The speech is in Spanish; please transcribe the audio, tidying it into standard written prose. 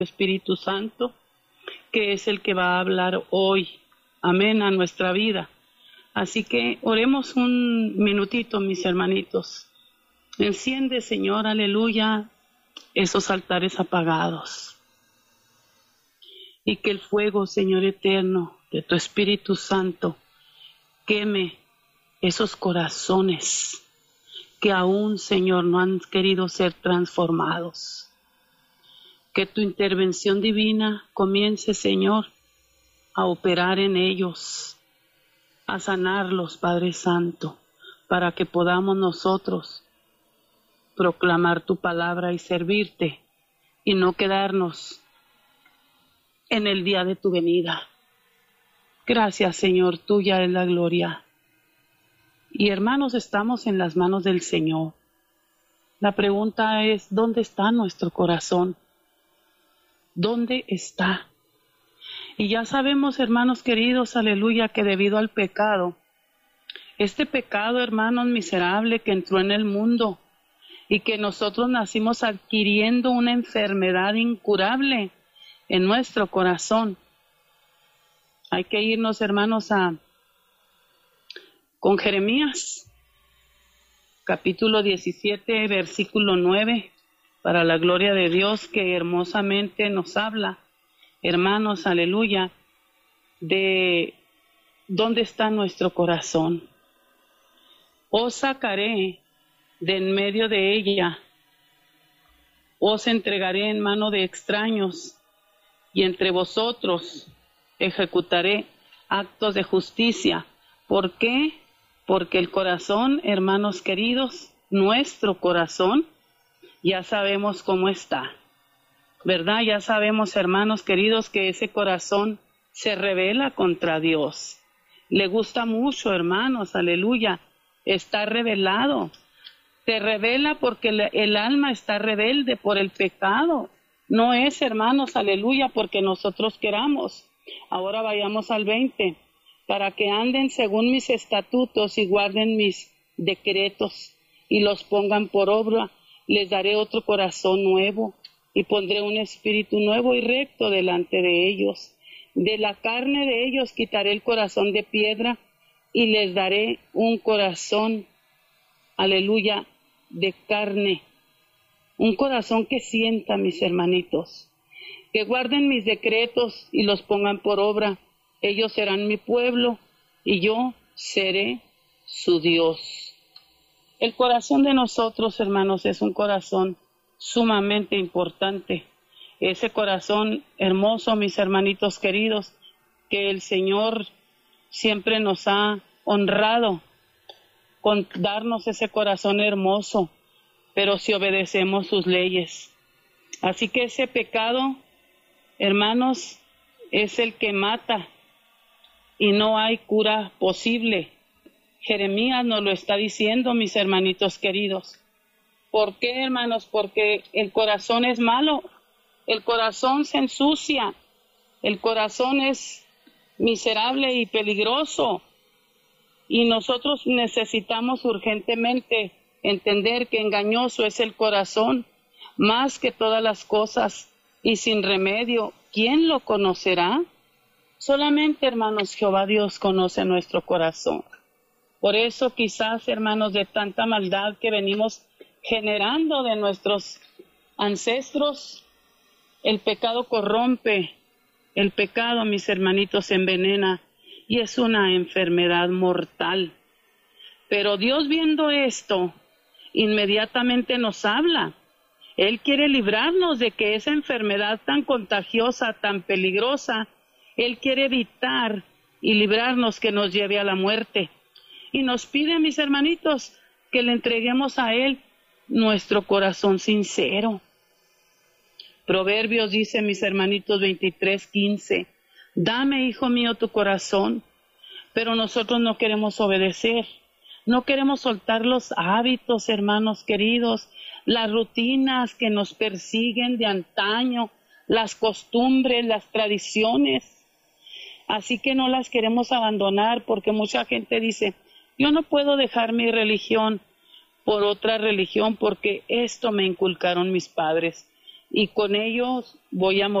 Espíritu Santo, que es el que va a hablar hoy, amén, a nuestra vida. Así que oremos un minutito, mis hermanitos. Enciende, Señor, aleluya, esos altares apagados. Y que el fuego, Señor eterno, de tu Espíritu Santo, queme esos corazones que aún, Señor, no han querido ser transformados. Que tu intervención divina comience, Señor, a operar en ellos, a sanarlos, Padre Santo, para que podamos nosotros proclamar tu palabra y servirte y no quedarnos en el día de tu venida. Gracias, Señor, tuya es la gloria. Y hermanos, estamos en las manos del Señor. La pregunta es, ¿dónde está nuestro corazón? ¿Dónde está? Y ya sabemos, hermanos queridos, aleluya, que debido al pecado, este pecado, hermanos, miserable que entró en el mundo y que nosotros nacimos adquiriendo una enfermedad incurable en nuestro corazón. Hay que irnos, hermanos, con Jeremías, capítulo 17, versículo 9, para la gloria de Dios, que hermosamente nos habla, hermanos, aleluya, de dónde está nuestro corazón. Os sacaré de en medio de ella, os entregaré en mano de extraños, y entre vosotros ejecutaré actos de justicia. ¿Por qué? Porque el corazón, hermanos queridos, nuestro corazón, ya sabemos cómo está, ¿verdad? Ya sabemos, hermanos queridos, que ese corazón se rebela contra Dios. Le gusta mucho, hermanos, aleluya, está rebelado. Se revela porque el alma está rebelde por el pecado. No es, hermanos, aleluya, porque nosotros queramos. Ahora vayamos al 20. Para que anden según mis estatutos y guarden mis decretos y los pongan por obra, les daré otro corazón nuevo y pondré un espíritu nuevo y recto delante de ellos. De la carne de ellos quitaré el corazón de piedra y les daré un corazón, aleluya, de carne. Un corazón que sienta, mis hermanitos. Que guarden mis decretos y los pongan por obra. Ellos serán mi pueblo y yo seré su Dios. El corazón de nosotros, hermanos, es un corazón sumamente importante. Ese corazón hermoso, mis hermanitos queridos, que el Señor siempre nos ha honrado con darnos ese corazón hermoso, pero si obedecemos sus leyes. Así que ese pecado, hermanos, es el que mata y no hay cura posible. Jeremías nos lo está diciendo, mis hermanitos queridos. ¿Por qué, hermanos? Porque el corazón es malo, el corazón se ensucia, el corazón es miserable y peligroso. Y nosotros necesitamos urgentemente entender que engañoso es el corazón, más que todas las cosas, y sin remedio, ¿quién lo conocerá? Solamente, hermanos, Jehová Dios conoce nuestro corazón. Por eso quizás, hermanos, de tanta maldad que venimos generando de nuestros ancestros, el pecado corrompe, el pecado, mis hermanitos, envenena y es una enfermedad mortal. Pero Dios, viendo esto, inmediatamente nos habla. Él quiere librarnos de que esa enfermedad tan contagiosa, tan peligrosa, Él quiere evitar y librarnos que nos lleve a la muerte. Y nos pide, mis hermanitos, que le entreguemos a Él nuestro corazón sincero. Proverbios dice, mis hermanitos, 23:15, dame, hijo mío, tu corazón. Pero nosotros no queremos obedecer. No queremos soltar los hábitos, hermanos queridos, las rutinas que nos persiguen de antaño, las costumbres, las tradiciones. Así que no las queremos abandonar porque mucha gente dice, yo no puedo dejar mi religión por otra religión porque esto me inculcaron mis padres. y con ellos voy a morir.